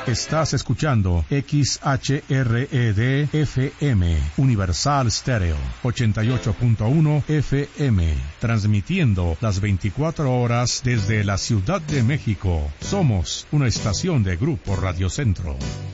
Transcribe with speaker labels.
Speaker 1: Estás escuchando XHRED-FM, Universal Stereo, 88.1 FM, transmitiendo las 24 horas desde la Ciudad de México. Somos una estación de Grupo Radio Centro.